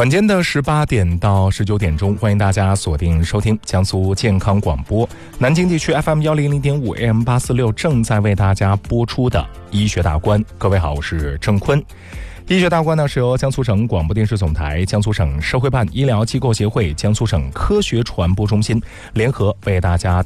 晚间的18点到19点钟，欢迎大家锁定收听江苏健康广播，南京地区 FM100.5 AM846 正在为大家播出的医学大观。各位好，我是郑坤。医学大观呢是由江苏省广播电视总台、江苏省社会办医疗机构协会、江苏省科学传播中心联合为大家